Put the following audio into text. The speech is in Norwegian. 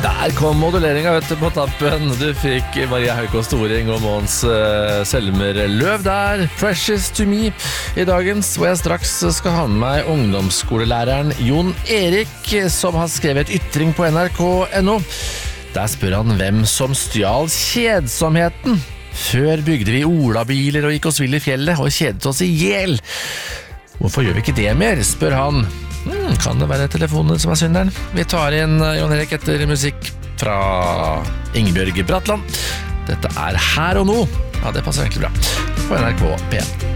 Der kom moduleringen vet du, på tappen. Du fikk Maria Haukås Storing og Måns Selmer Løv der. Precious to me i dagens, hvor jeg straks skal ha med meg ungdomsskolelæreren Jon Erik, som har skrevet ytring på nrk.no. Der spør han hvem som stjal kjedsomheten. Før bygde vi olabiler og gikk oss vill i fjellet og kjedet oss i hjel. Hvorfor gjør vi ikke det mer, spør han. Kan det være telefonen som er synderen? Vi tar inn Jon Erik etter musikk fra Ingebjørg Bratland. Dette er Her og Nå. Ja, det passer egentlig bra. På NRK P1.